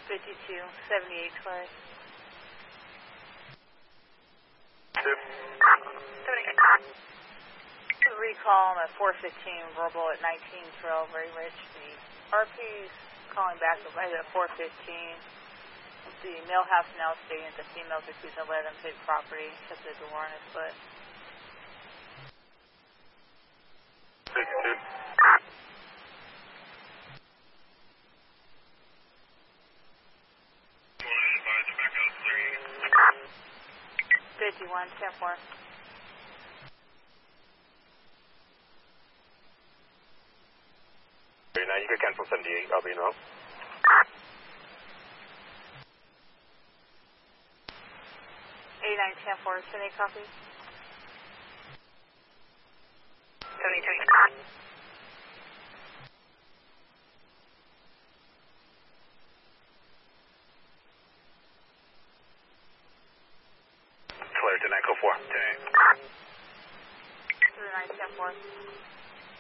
5278 Clay. 2. Recall him at 415 verbal at 1912 Ray Rich. The RP's calling back at 415. The male house now stating that the females accused of letting them take property, kept the door on his foot. 52. 51 10-4. Now you can cancel 78, I'll be in row. 89 10-4, send a copy. 73. Clear to 904. 10. 9 10-4.